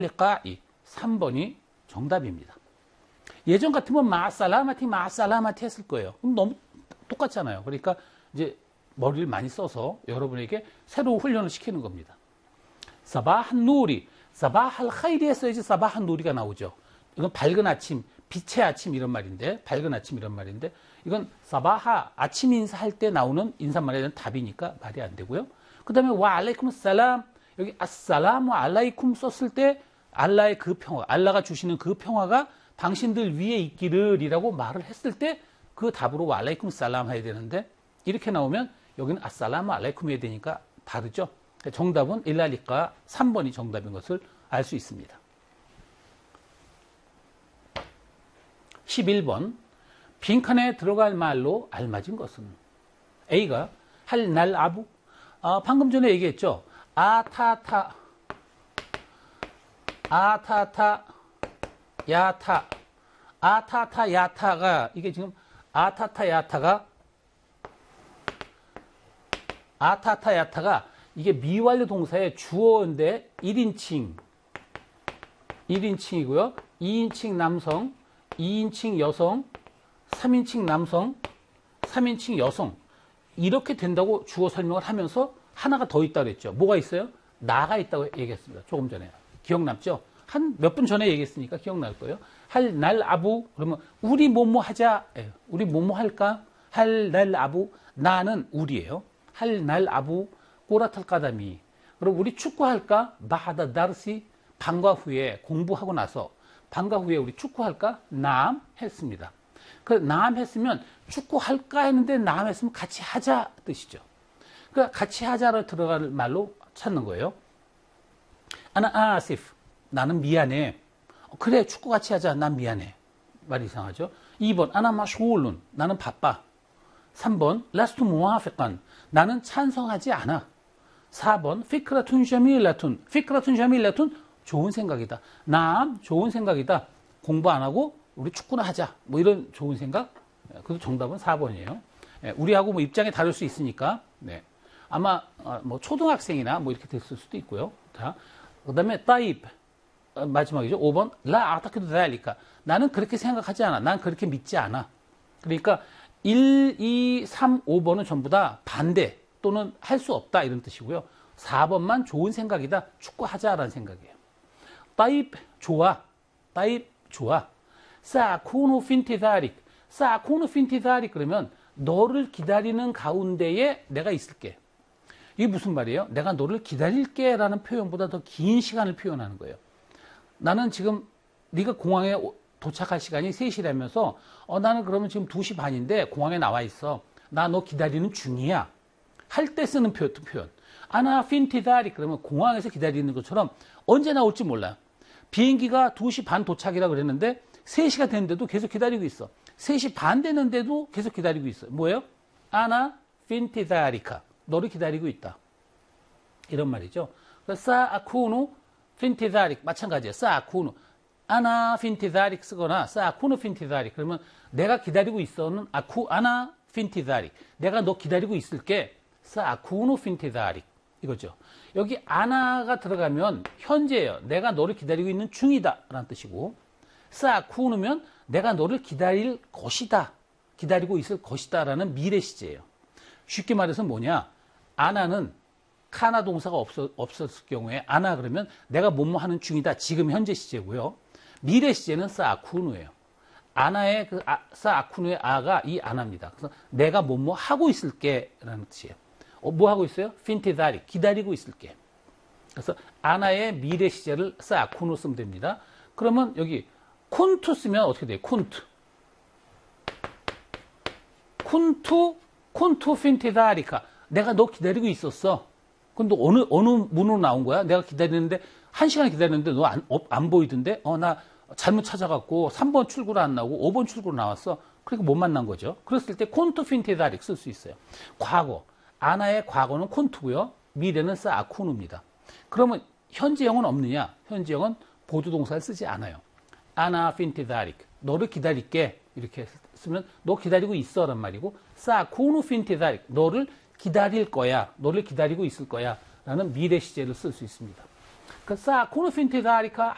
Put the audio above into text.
리까이 3번이 정답입니다. 예전 같으면 마살라마티 했을 거예요. 그럼 너무 똑같잖아요. 그러니까 이제 머리를 많이 써서 여러분에게 새로 훈련을 시키는 겁니다. 사바한 누리, 사바할 카이리 했어야지 사바한 누리가 나오죠. 이건 밝은 아침, 빛의 아침 이런 말인데, 밝은 아침 이런 말인데, 이건 사바하, 아침 인사할 때 나오는 인사말에 대한 답이니까 말이 안 되고요. 그 다음에 와 알라이쿰 살람, 여기 아살라무 알라이쿰 썼을 때 알라의 그 평화, 알라가 주시는 그 평화가 당신들 위에 있기를 이라고 말을 했을 때 그 답으로 와 알라이쿰 살람 해야 되는데, 이렇게 나오면 여기는 아살라무 알라이쿰 해야 되니까 다르죠. 정답은 일랄리까 3번이 정답인 것을 알 수 있습니다. 11번, 빈칸에 들어갈 말로 알맞은 것은? A가 할 날 아부, 방금 전에 얘기했죠. 아타타 야타, 아타타 야타가, 이게 지금 아타타 야타가 이게 미완료 동사의 주어인데 1인칭이고요. 2인칭 남성, 2인칭 여성, 3인칭 남성, 3인칭 여성. 이렇게 된다고 주어 설명을 하면서 하나가 더 있다고 그랬죠. 뭐가 있어요? 나가 있다고 얘기했습니다. 조금 전에. 기억남죠? 한 몇 분 전에 얘기했으니까 기억날 거예요. 할 날 아부, 그러면 우리 뭐뭐 하자. 우리 뭐뭐 할까? 할 날 아부, 나는 우리예요. 할 날 아부, 꼬라탈 까다미. 그럼 우리 축구할까? 바하다 다르시, 방과 후에 공부하고 나서 방과 후에 우리 축구할까? 나암 했습니다. 그 나암 했으면 축구할까 했는데 나암 했으면 같이 하자 뜻이죠. 그러니까 같이 하자를 들어갈 말로 찾는 거예요. 아나 아시프, 나는 미안해. 그래, 축구 같이 하자. 난 미안해. 말이 이상하죠. 2번 아나 마쇼울룬, 나는 바빠. 3번 라스투 무아피칸, 나는 찬성하지 않아. 4번 피크라툰 샤밀라툰, 좋은 생각이다. 남, 좋은 생각이다. 공부 안 하고 우리 축구나 하자. 뭐 이런 좋은 생각. 그래서 정답은 4번이에요. 우리하고 뭐 입장이 다를 수 있으니까. 네. 아마 뭐 초등학생이나 뭐 이렇게 됐을 수도 있고요. 자, 그다음에 따입, 마지막이죠. 5번 라 아타키도 달리까, 나는 그렇게 생각하지 않아. 난 그렇게 믿지 않아. 그러니까 1, 2, 3, 5번은 전부 다 반대 또는 할 수 없다 이런 뜻이고요. 4번만 좋은 생각이다. 축구하자라는 생각이에요. 따입 좋아. 사쿠누 핀티다릭 그러면 너를 기다리는 가운데에 내가 있을게. 이게 무슨 말이에요? 내가 너를 기다릴게 라는 표현보다 더 긴 시간을 표현하는 거예요. 나는 지금 네가 공항에 도착할 시간이 3시라면서 나는 그러면 지금 2시 반인데 공항에 나와 있어. 나 너 기다리는 중이야. 할 때 쓰는 표현. 아나 핀티다리 그러면 공항에서 기다리는 것처럼 언제 나올지 몰라요. 비행기가 2시 반 도착이라 그랬는데 3시가 됐는데도 계속 기다리고 있어. 3시 반 됐는데도 계속 기다리고 있어. 뭐예요? 아나 핀티다리카, 너를 기다리고 있다. 이런 말이죠. 사아쿠누 핀티다릭 마찬가지예요. 사아쿠누 아나 핀티다릭 쓰거나 사아쿠누 핀티다릭 그러면 내가 기다리고 있어는 아나 핀티다릭, 내가 너 기다리고 있을게. 사아쿠누 핀티다릭 이거죠. 여기 아나가 들어가면 현재예요. 내가 너를 기다리고 있는 중이다 라는 뜻이고, 사아쿠누면 내가 너를 기다릴 것이다, 기다리고 있을 것이다 라는 미래 시제예요. 쉽게 말해서 뭐냐, 아나는 카나 동사가 없었을 경우에 아나 그러면 내가 뭐뭐 하는 중이다, 지금 현재 시제고요. 미래 시제는 사아쿠누예요. 아나의 그 사아쿠누의 아가 이 아나입니다. 그래서 내가 뭐뭐 하고 있을게 라는 뜻이에요. 뭐 하고 있어요? 핀티다리, 기다리고 있을게. 그래서 아나의 미래 시제를 사아쿠누 쓰면 됩니다. 그러면 여기 쿤투 쓰면 어떻게 돼요? 쿤투 핀티다리카, 내가 너 기다리고 있었어. 근데 어느 문으로 나온 거야? 내가 기다리는데 1시간 기다리는데 너 안 보이던데? 나 잘못 찾아갖고 3번 출구로 안 나오고 5번 출구로 나왔어. 그러니까 못 만난 거죠. 그랬을 때 콘투 핀티다릭 쓸 수 있어요. 과거, 아나의 과거는 콘투고요. 미래는 사아쿠누입니다. 그러면 현재형은 없느냐? 현재형은 보조동사를 쓰지 않아요. 아나 핀티다릭, 너를 기다릴게. 이렇게 쓰면 너 기다리고 있어 란 말이고, 사아쿠누 핀티다릭, 너를 기다릴 거야, 너를 기다리고 있을 거야 라는 미래 시제를 쓸 수 있습니다. 사아쿠누 핀티다리카